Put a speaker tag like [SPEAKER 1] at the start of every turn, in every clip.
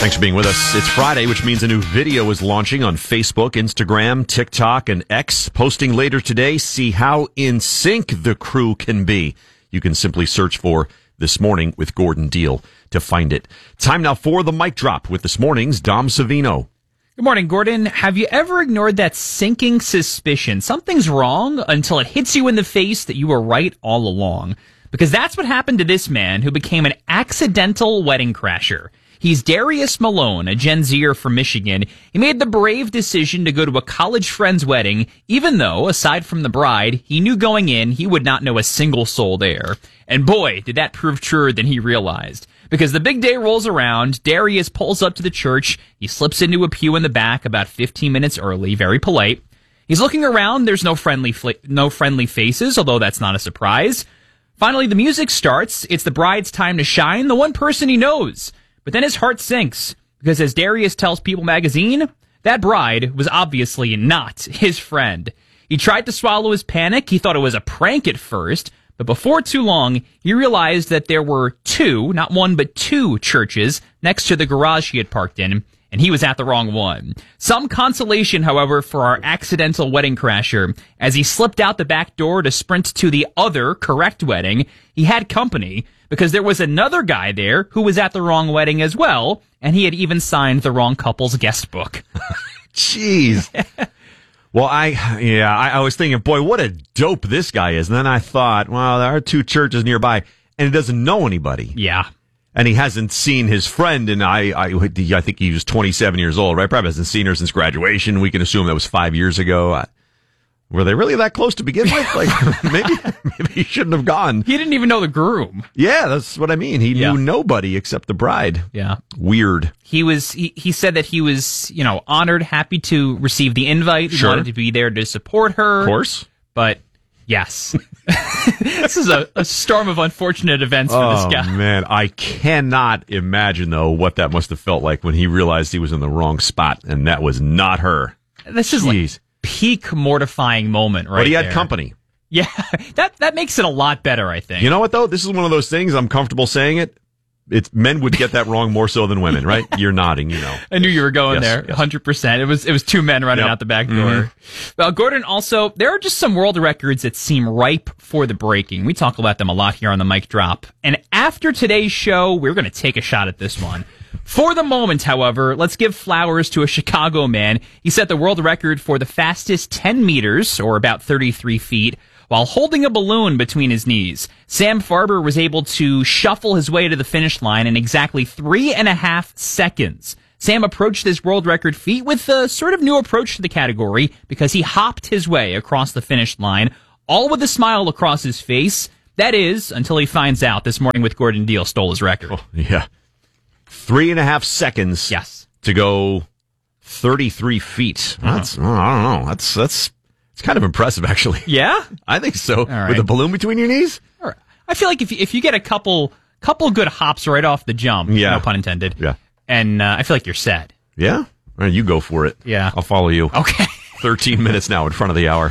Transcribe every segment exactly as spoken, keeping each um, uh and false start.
[SPEAKER 1] Thanks for being with us. It's Friday, which means a new video is launching on Facebook, Instagram, TikTok, and X. Posting later today, see how in sync the crew can be. You can simply search for This Morning with Gordon Deal to find it. Time now for the mic drop with this morning's Dom Savino.
[SPEAKER 2] Good morning, Gordon. Have you ever ignored that sinking suspicion? Something's wrong until it hits you in the face that you were right all along. Because that's what happened to this man who became an accidental wedding crasher. He's Darius Malone, a Gen Zer from Michigan. He made the brave decision to go to a college friend's wedding, even though, aside from the bride, he knew going in he would not know a single soul there. And boy, did that prove truer than he realized. Because the big day rolls around, Darius pulls up to the church, he slips into a pew in the back about fifteen minutes early, very polite. He's looking around, there's no friendly fl- no friendly faces, although that's not a surprise. Finally, the music starts, it's the bride's time to shine, the one person he knows. But then his heart sinks, because as Darius tells People magazine, that bride was obviously not his friend. He tried to swallow his panic, he thought it was a prank at first, but before too long, he realized that there were two, not one, but two churches next to the garage he had parked in, and he was at the wrong one. Some consolation, however, for our accidental wedding crasher. As he slipped out the back door to sprint to the other correct wedding, he had company, because there was another guy there who was at the wrong wedding as well, and he had even signed the wrong couple's guest book.
[SPEAKER 1] Jeez. Well, I, yeah, I, I was thinking, boy, what a dope this guy is. And then I thought, well, there are two churches nearby, and he doesn't know anybody.
[SPEAKER 2] Yeah.
[SPEAKER 1] And he hasn't seen his friend, and I, I, I think he was twenty-seven years old, right? Probably hasn't seen her since graduation. We can assume that was five years ago. I, Were they really that close to begin with? Like, maybe, maybe he shouldn't have gone.
[SPEAKER 2] He didn't even know the groom.
[SPEAKER 1] Yeah, that's what I mean. He
[SPEAKER 2] Yeah.
[SPEAKER 1] knew nobody except the bride.
[SPEAKER 2] Yeah.
[SPEAKER 1] Weird.
[SPEAKER 2] He was, he, he said that he was, you know, honored, happy to receive the invite. He
[SPEAKER 1] Sure.
[SPEAKER 2] wanted to be there to support her.
[SPEAKER 1] Of course.
[SPEAKER 2] But, yes. This is a, a storm of unfortunate events for
[SPEAKER 1] Oh,
[SPEAKER 2] this guy.
[SPEAKER 1] man. I cannot imagine, though, what that must have felt like when he realized he was in the wrong spot, and that was not her.
[SPEAKER 2] This is
[SPEAKER 1] Jeez.
[SPEAKER 2] like peak mortifying moment right
[SPEAKER 1] But he had
[SPEAKER 2] there.
[SPEAKER 1] company.
[SPEAKER 2] Yeah, that that makes it a lot better, I think.
[SPEAKER 1] You know what, though? This is one of those things, I'm comfortable saying it. It's men would get that wrong more so than women, right? You're nodding, you know.
[SPEAKER 2] I knew you were going
[SPEAKER 1] Yes,
[SPEAKER 2] there,
[SPEAKER 1] yes.
[SPEAKER 2] one hundred percent. It was it was two men running
[SPEAKER 1] Yep.
[SPEAKER 2] out the back door.
[SPEAKER 1] Mm-hmm.
[SPEAKER 2] Well, Gordon, also, there are just some world records that seem ripe for the breaking. We talk about them a lot here on the Mic Drop. And after today's show, we're going to take a shot at this one. For the moment, however, let's give flowers to a Chicago man. He set the world record for the fastest ten meters, or about thirty-three feet, while holding a balloon between his knees. Sam Farber was able to shuffle his way to the finish line in exactly three and a half seconds. Sam approached this world record feat with a sort of new approach to the category because he hopped his way across the finish line, all with a smile across his face. That is, until he finds out This Morning with Gordon Deal stole his record.
[SPEAKER 1] Oh, yeah. Three and a half seconds.
[SPEAKER 2] Yes.
[SPEAKER 1] To go thirty-three feet.
[SPEAKER 2] Uh-huh.
[SPEAKER 1] That's, oh, I don't know. That's, that's, it's kind of impressive, actually.
[SPEAKER 2] Yeah?
[SPEAKER 1] I think so.
[SPEAKER 2] right.
[SPEAKER 1] With a balloon between your knees?
[SPEAKER 2] All right. I feel like if you, if you get a couple couple good hops right off the jump,
[SPEAKER 1] Yeah.
[SPEAKER 2] no pun intended,
[SPEAKER 1] Yeah.
[SPEAKER 2] and uh, I feel like you're set.
[SPEAKER 1] Yeah? All right, you go for it.
[SPEAKER 2] Yeah.
[SPEAKER 1] I'll follow you.
[SPEAKER 2] Okay.
[SPEAKER 1] thirteen minutes now in front of the hour.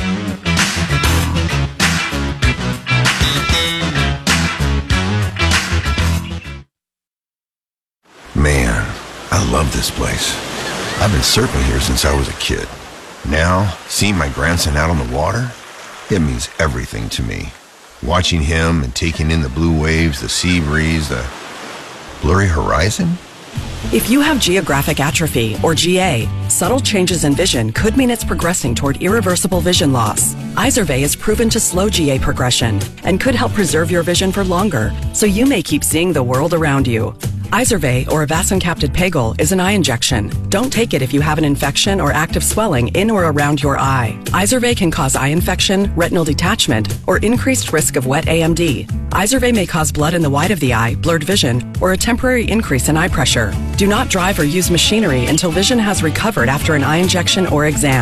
[SPEAKER 3] Man, I love this place. I've been surfing here since I was a kid. Now, seeing my grandson out on the water, it means everything to me. Watching him and taking in the blue waves, the sea breeze, the blurry horizon.
[SPEAKER 4] If you have geographic atrophy, or G A, subtle changes in vision could mean it's progressing toward irreversible vision loss. Izervay is proven to slow G A progression and could help preserve your vision for longer, so you may keep seeing the world around you. Izervay, or avacincaptad pegol, is an eye injection. Don't take it if you have an infection or active swelling in or around your eye. Izervay can cause eye infection, retinal detachment, or increased risk of wet A M D. Izervay may cause blood in the white of the eye, blurred vision, or a temporary increase in eye pressure. Do not drive or use machinery until vision has recovered after an eye injection or exam.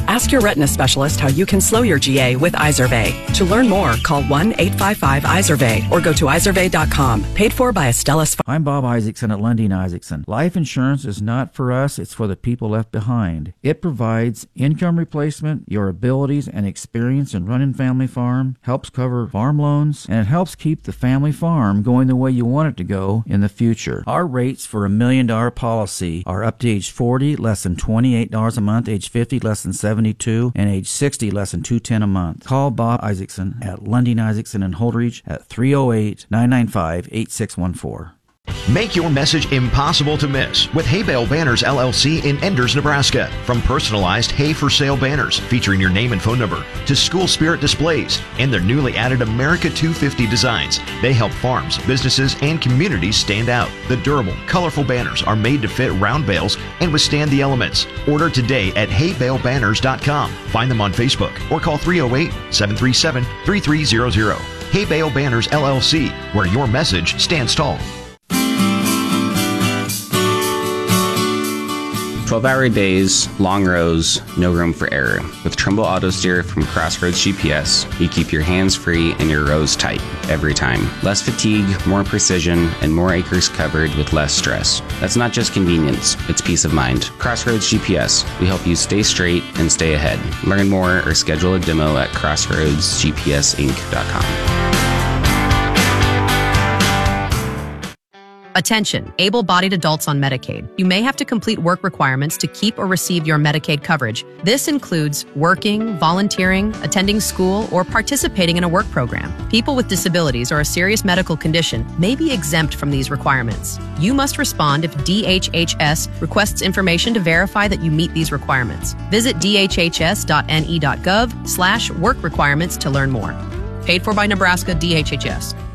[SPEAKER 4] Ask your retina specialist how you can slow your G A with Izervay. To learn more, call one eight five five Izervay or go to izervay dot com. Paid for by Astellas.
[SPEAKER 5] I'm Bob Isaacson at Lundy and Isaacson. Life insurance is not for us, it's for the people left behind. It provides income replacement, your abilities and experience in running family farm, helps cover farm loans, and it helps keep the family farm going the way you want it to go in the future. Our rates for a million dollar policy are up to age forty, less than twenty-eight dollars a month, age fifty, less than seventy-two, and age sixty, less than two hundred ten dollars a month. Call Bob Isaacson at Lundy and Isaacson in Holdridge at three oh eight, nine nine five, eight six one four.
[SPEAKER 6] Make your message impossible to miss with Hay Bale Banners L L C in Enders, Nebraska. From personalized hay for sale banners featuring your name and phone number to school spirit displays and their newly added America two fifty designs, they help farms, businesses, and communities stand out. The durable, colorful banners are made to fit round bales and withstand the elements. Order today at hay bale banners dot com. Find them on Facebook or call three oh eight, seven three seven, three three zero zero. Hay Bale Banners L L C, where your message stands tall.
[SPEAKER 7] twelve-hour days, long rows, no room for error. With Trimble Auto Steer from Crossroads G P S, you keep your hands free and your rows tight every time. Less fatigue, more precision, and more acres covered with less stress. That's not just convenience, it's peace of mind. Crossroads G P S, we help you stay straight and stay ahead. Learn more or schedule a demo at crossroads g p s inc dot com.
[SPEAKER 8] Attention, able-bodied adults on Medicaid. You may have to complete work requirements to keep or receive your Medicaid coverage. This includes working, volunteering, attending school, or participating in a work program. People with disabilities or a serious medical condition may be exempt from these requirements. You must respond if D H H S requests information to verify that you meet these requirements. Visit d h h s dot n e dot gov slash work requirements to learn more. Paid for by Nebraska D H H S.